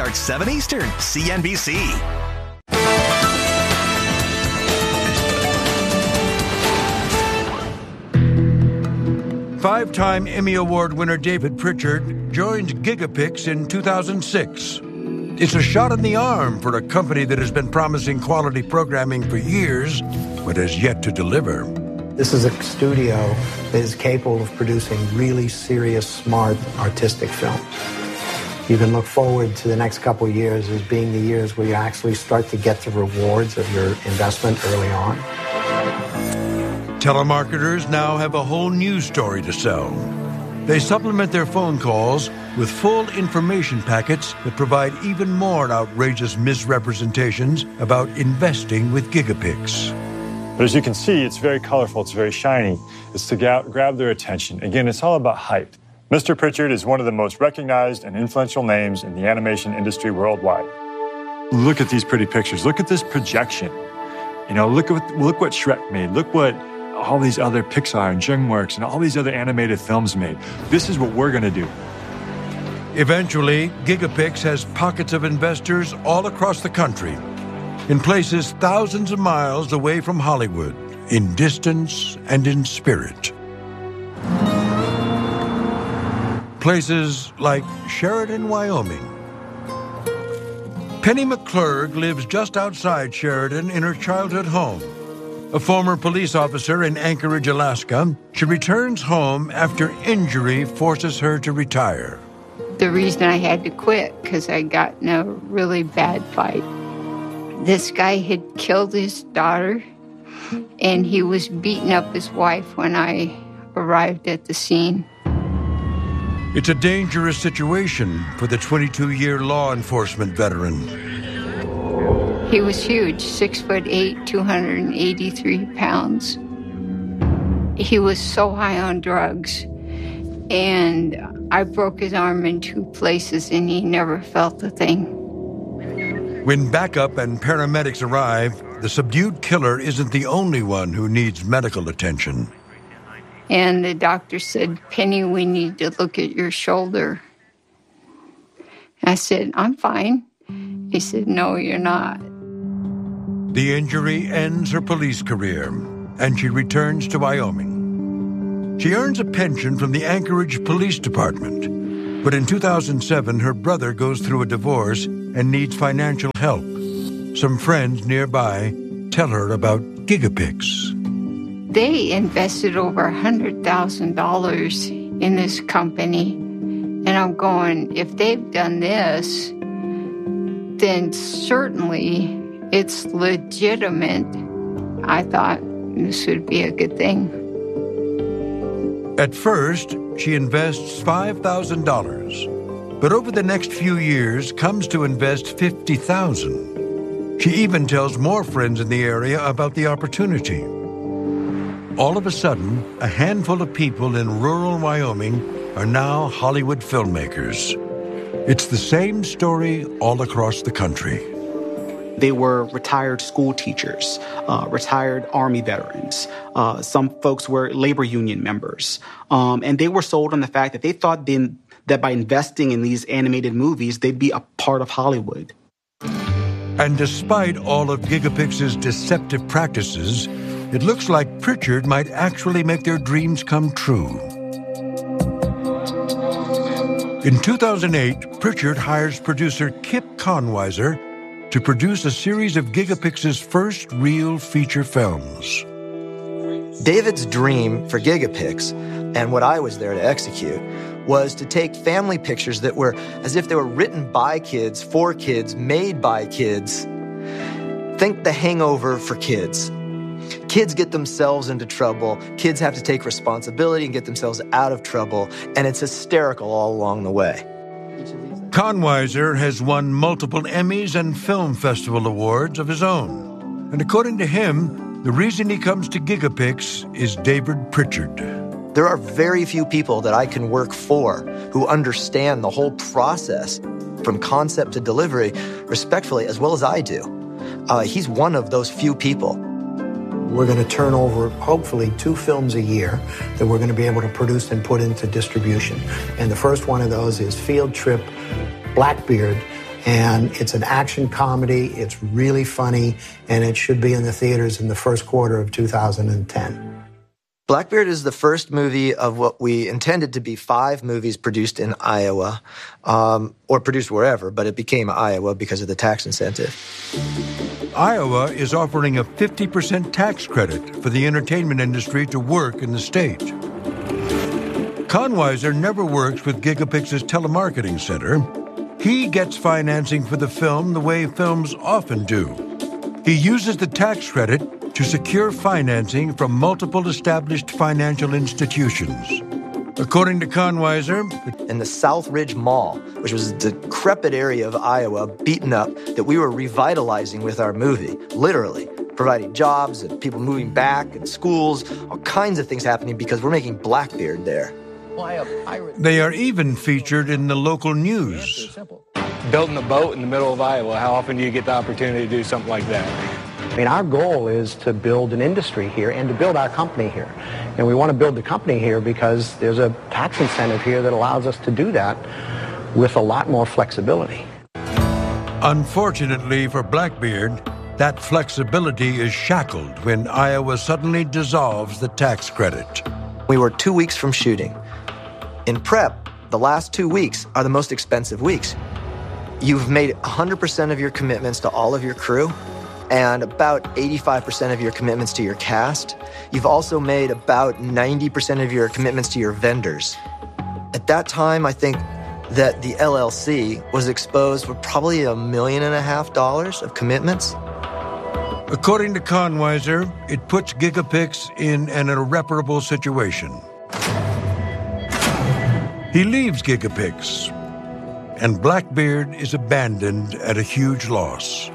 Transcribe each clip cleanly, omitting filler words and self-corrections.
starts 7 Eastern, CNBC. Five-time Emmy Award winner David Pritchard joined Gigapix in 2006. It's a shot in the arm for a company that has been promising quality programming for years, but has yet to deliver. This is a studio that is capable of producing really serious, smart, artistic films. You can look forward to the next couple of years as being the years where you actually start to get the rewards of your investment early on. Telemarketers now have a whole news story to sell. They supplement their phone calls with full information packets that provide even more outrageous misrepresentations about investing with Gigapix. But as you can see, it's very colorful, it's very shiny. It's to grab their attention. Again, it's all about hype. Mr. Pritchard is one of the most recognized and influential names in the animation industry worldwide. Look at these pretty pictures. Look at this projection. You know, look what Shrek made. Look what all these other Pixar and DreamWorks and all these other animated films made. This is what we're going to do. Eventually, Gigapix has pockets of investors all across the country, in places thousands of miles away from Hollywood, in distance and in spirit. Places like Sheridan, Wyoming. Penny McClurg lives just outside Sheridan in her childhood home. A former police officer in Anchorage, Alaska, she returns home after injury forces her to retire. The reason I had to quit, because I got in a really bad fight. This guy had killed his daughter, and he was beating up his wife when I arrived at the scene. It's a dangerous situation for the 22-year law enforcement veteran. He was huge, 6'8", 283 pounds. He was so high on drugs, and I broke his arm in 2 places, and he never felt a thing. When backup and paramedics arrive, the subdued killer isn't the only one who needs medical attention. And the doctor said, "Penny, we need to look at your shoulder." I said, "I'm fine." He said, "No, you're not." The injury ends her police career, and she returns to Wyoming. She earns a pension from the Anchorage Police Department, but in 2007, her brother goes through a divorce and needs financial help. Some friends nearby tell her about Gigapix. They invested over $100,000 in this company, and I'm going, if they've done this, then certainly it's legitimate. I thought this would be a good thing. At first, she invests $5,000, but over the next few years comes to invest $50,000. She even tells more friends in the area about the opportunity. All of a sudden, a handful of people in rural Wyoming are now Hollywood filmmakers. It's the same story all across the country. They were retired school teachers, retired Army veterans. Some folks were labor union members. And they were sold on the fact that they thought that by investing in these animated movies, they'd be a part of Hollywood. And despite all of Gigapix's deceptive practices, it looks like Pritchard might actually make their dreams come true. In 2008, Pritchard hires producer Kip Conweiser to produce a series of Gigapix's first real feature films. David's dream for Gigapix, and what I was there to execute, was to take family pictures that were as if they were written by kids, for kids, made by kids. Think The Hangover for kids. Kids get themselves into trouble. Kids have to take responsibility and get themselves out of trouble, and it's hysterical all along the way. Conweiser has won multiple Emmys and film festival awards of his own. And according to him, the reason he comes to Gigapix is David Pritchard. There are very few people that I can work for who understand the whole process from concept to delivery respectfully as well as I do. He's one of those few people. We're going to turn over, hopefully, 2 films a year that we're going to be able to produce and put into distribution. And the first one of those is Field Trip Blackbeard, And it's an action comedy. It's really funny, and it should be in the theaters in the first quarter of 2010. Blackbeard is the first movie of what we intended to be 5 movies produced in Iowa, or produced wherever, but it became Iowa because of the tax incentive. Iowa is offering a 50% tax credit for the entertainment industry to work in the state. Conwiser never works with Gigapix's telemarketing center. He gets financing for the film the way films often do. He uses the tax credit to secure financing from multiple established financial institutions. According to Conwiser, in the South Ridge Mall, which was a decrepit area of Iowa, beaten up, that we were revitalizing with our movie, literally, providing jobs and people moving back and schools, all kinds of things happening because we're making Blackbeard there. They are even featured in the local news. Building a boat in the middle of Iowa, how often do you get the opportunity to do something like that? I mean, our goal is to build an industry here and to build our company here. And we want to build the company here because there's a tax incentive here that allows us to do that with a lot more flexibility. Unfortunately for Blackbeard, that flexibility is shackled when Iowa suddenly dissolves the tax credit. We were 2 weeks from shooting. In prep, the last 2 weeks are the most expensive weeks. You've made 100% of your commitments to all of your crew and about 85% of your commitments to your cast. You've also made about 90% of your commitments to your vendors. At that time, I think that the LLC was exposed for probably $1.5 million of commitments. According to Conwiser, it puts Gigapix in an irreparable situation. He leaves Gigapix, and Blackbeard is abandoned at a huge loss.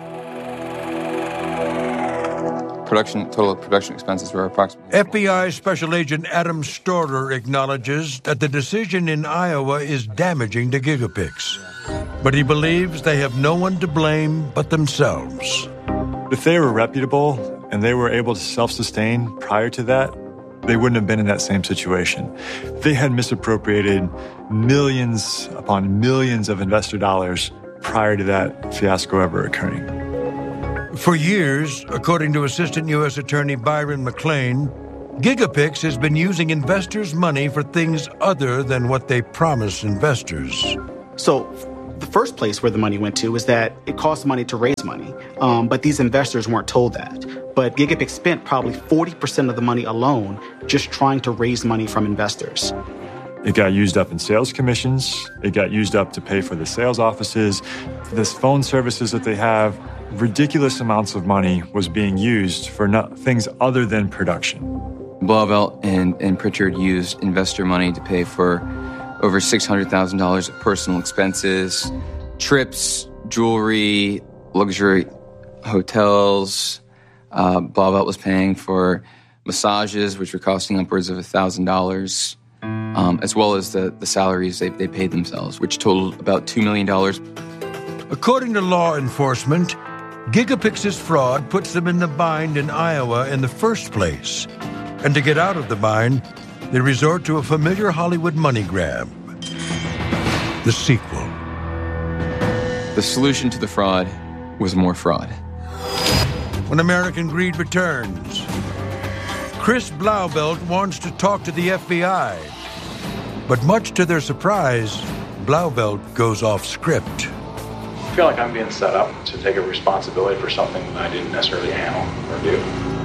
Total production expenses were approximately... FBI Special Agent Adam Storer acknowledges that the decision in Iowa is damaging to Gigapix, but he believes they have no one to blame but themselves. If they were reputable and they were able to self-sustain prior to that, they wouldn't have been in that same situation. They had misappropriated millions upon millions of investor dollars prior to that fiasco ever occurring. For years, according to Assistant U.S. Attorney Byron McLean, Gigapix has been using investors' money for things other than what they promised investors. So the first place where the money went to was that it cost money to raise money, but these investors weren't told that. But Gigapix spent probably 40% of the money alone just trying to raise money from investors. It got used up in sales commissions. It got used up to pay for the sales offices, the phone services that they have. Ridiculous amounts of money was being used for things other than production. Blauvelt and Pritchard used investor money to pay for over $600,000 of personal expenses, trips, jewelry, luxury hotels. Blauvelt was paying for massages, which were costing upwards of $1,000, as well as the salaries they paid themselves, which totaled about $2 million. According to law enforcement, Gigapix's fraud puts them in the bind in Iowa in the first place. And to get out of the bind, they resort to a familiar Hollywood money grab. The sequel. The solution to the fraud was more fraud. When American Greed returns, Chris Blauvelt wants to talk to the FBI. But much to their surprise, Blauvelt goes off script. I feel like I'm being set up to take a responsibility for something that I didn't necessarily handle or do.